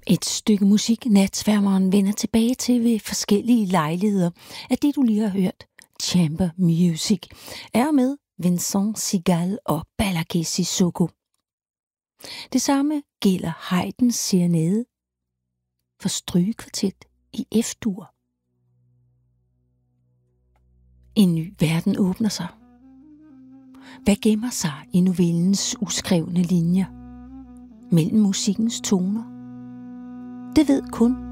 Et stykke musik, natsværmeren vender tilbage til ved forskellige lejligheder af det, du lige har hørt. Chamber Music er med Vincent Segal og Balaké Sissoko. Det samme gælder Haydns Serenade for strygekvartet i F-dur. En ny verden åbner sig. Hvad gemmer sig i novellens uskrevne linjer mellem musikkens toner? Det ved kun